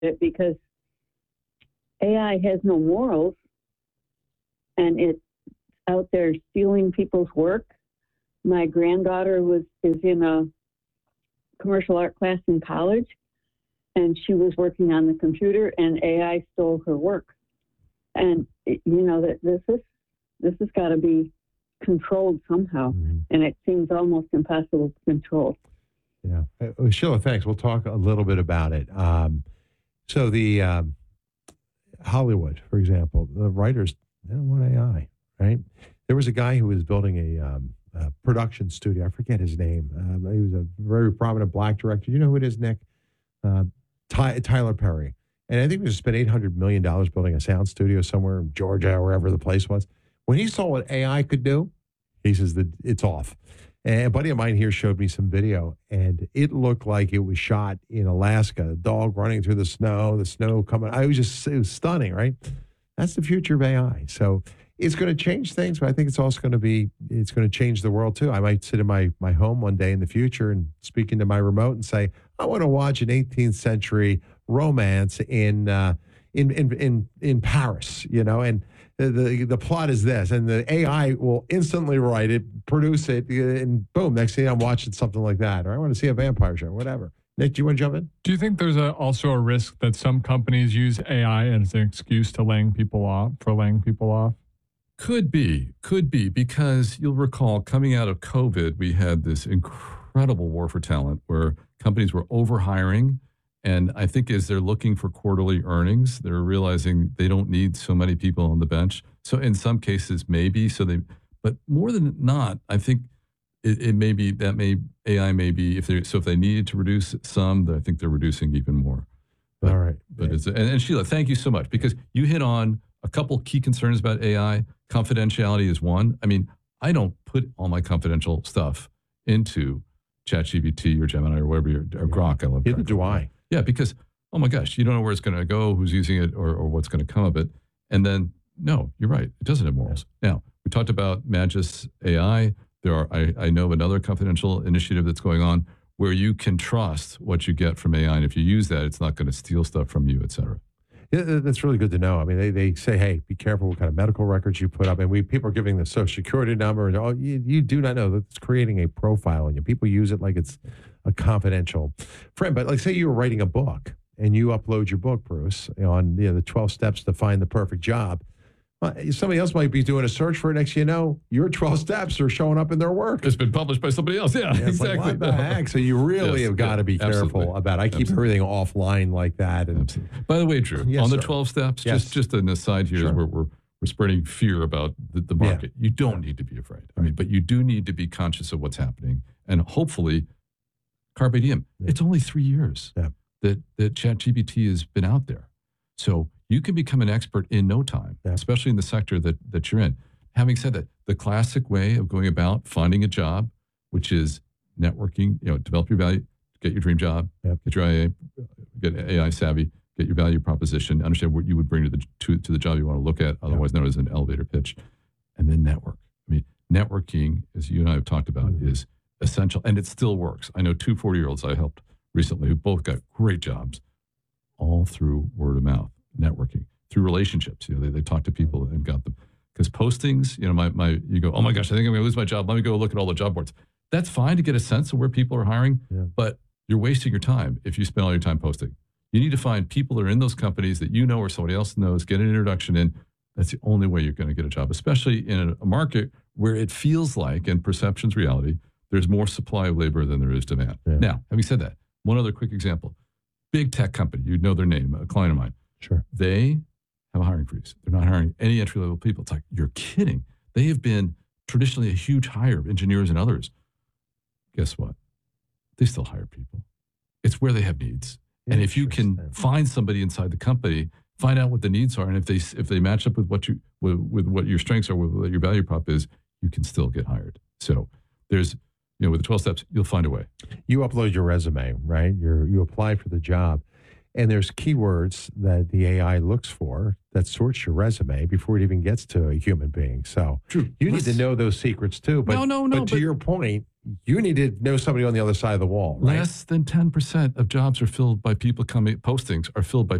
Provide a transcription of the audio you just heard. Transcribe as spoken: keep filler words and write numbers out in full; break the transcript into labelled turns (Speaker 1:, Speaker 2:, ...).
Speaker 1: it because A I has no morals, and it's out there stealing people's work. My granddaughter was is in a commercial art class in college, and she was working on the computer, and A I stole her work. And you know that this is this has got to be controlled somehow, mm-hmm. and it seems almost impossible to control.
Speaker 2: Yeah, uh, Sheila, thanks. We'll talk a little bit about it. Um, so the um, Hollywood, for example, the writers they don't want A I, right? There was a guy who was building a, um, a production studio. I forget his name. Um, he was a very prominent black director. You know who it is, Nick? Uh, Ty, Tyler Perry. And I think we just spent eight hundred million dollars building a sound studio somewhere in Georgia or wherever the place was. When he saw what A I could do, he says that it's off. And a buddy of mine here showed me some video, and it looked like it was shot in Alaska. A dog running through the snow, the snow coming. I was just, it was stunning, right? That's the future of A I. So it's going to change things, but I think it's also going to be, it's going to change the world too. I might sit in my, my home one day in the future and speak into my remote and say, I want to watch an eighteenth century romance in, uh, in, in, in, in Paris, you know, and the, the, the plot is this, and the A I will instantly write it, produce it, and boom, next thing I'm watching something like that, or I want to see a vampire show, whatever. Nick, do you want to jump in?
Speaker 3: Do you think there's a, also a risk that some companies use A I as an excuse to laying people off, for laying people off?
Speaker 4: Could be, could be, because you'll recall coming out of COVID, we had this incredible war for talent where companies were overhiring. And I think as they're looking for quarterly earnings, they're realizing they don't need so many people on the bench. So in some cases, maybe, so they, but more than not, I think it, it may be, that may, A I may be, if they so if they needed to reduce some, I think they're reducing even more. But,
Speaker 2: All right.
Speaker 4: But yeah. it's, and, and Sheila, thank you so much, because you hit on a couple key concerns about A I. Confidentiality is one. I mean, I don't put all my confidential stuff into ChatGPT or Gemini or whatever, you're, or Grok. I love
Speaker 2: Neither
Speaker 4: Grok.
Speaker 2: do I.
Speaker 4: Yeah, because, oh my gosh, you don't know where it's going to go, who's using it, or, or what's going to come of it. And then, no, you're right. It doesn't have morals. Now, we talked about Magis A I. There are, I, I know of another confidential initiative that's going on where you can trust what you get from A I. And if you use that, it's not going to steal stuff from you, et cetera.
Speaker 2: Yeah, that's really good to know. I mean, they, they say, hey, be careful what kind of medical records you put up. And we people are giving the social security number. And oh, you, you do not know that it's creating a profile on you. People use it like it's a confidential friend. But like say you were writing a book and you upload your book, Bruce, on you know, the twelve steps to find the perfect job. Well, somebody else might be doing a search for it. Next you know, your twelve steps are showing up in their work.
Speaker 4: It's been published by somebody else. Yeah,
Speaker 2: yeah
Speaker 4: exactly.
Speaker 2: Like, what the heck? So you really
Speaker 4: yes,
Speaker 2: have got to
Speaker 4: yeah,
Speaker 2: be careful
Speaker 4: absolutely.
Speaker 2: about it. I keep
Speaker 4: Absolutely.
Speaker 2: everything offline like that. And
Speaker 4: absolutely. By the way, Drew,
Speaker 2: yes,
Speaker 4: on the
Speaker 2: sir.
Speaker 4: twelve steps,
Speaker 2: yes.
Speaker 4: just, just an aside here,
Speaker 2: Sure.
Speaker 4: we're, we're, we're spreading fear about the, the market. Yeah. You don't need to be afraid. I mean, but you do need to be conscious of what's happening. And hopefully, carpe diem. Yeah. It's only three years
Speaker 2: yeah.
Speaker 4: that, that ChatGPT has been out there. So you can become an expert in no time, yeah. especially in the sector that, that you're in. Having said that, the classic way of going about finding a job, which is networking, you know, develop your value, get your dream job,
Speaker 2: yep.
Speaker 4: get your A I, get A I savvy, get your value proposition, understand what you would bring to the to, to the job you want to look at, otherwise yep. known as an elevator pitch, and then network. I mean, networking, as you and I have talked about, mm-hmm. is essential, and it still works. I know two forty-year-olds I helped recently who both got great jobs, all through word of mouth, networking, through relationships. You know, they, they talked to people and got them. Because postings, you know, my, my you go, oh my gosh, I think I'm going to lose my job. Let me go look at all the job boards. That's fine to get a sense of where people are hiring,
Speaker 2: yeah.
Speaker 4: but you're wasting your time if you spend all your time posting. You need to find people that are in those companies that you know or somebody else knows, get an introduction in. That's the only way you're going to get a job, especially in a market where it feels like, and perception's reality, there's more supply of labor than there is demand.
Speaker 2: Yeah.
Speaker 4: Now, having said that, one other quick example. Big tech company, you know their name, a client of mine.
Speaker 2: Sure.
Speaker 4: They have a hiring freeze. They're not hiring any entry-level people. It's like, you're kidding. They have been traditionally a huge hire of engineers and others. Guess what? They still hire people. It's where they have needs. And if you can find somebody inside the company, find out what the needs are, and if they if they match up with what you with, with what your strengths are, with what your value prop is, you can still get hired. So there's, you know, with the twelve steps, you'll find a way.
Speaker 2: You upload your resume, right? You you apply for the job. And there's keywords that the A I looks for that sorts your resume before it even gets to a human being. So
Speaker 4: True.
Speaker 2: you
Speaker 4: Let's,
Speaker 2: need to know those secrets too. But,
Speaker 4: no, no, no,
Speaker 2: but to
Speaker 4: but,
Speaker 2: your point, you need to know somebody on the other side of the wall, right?
Speaker 4: Less than ten percent of jobs are filled by people coming, postings are filled by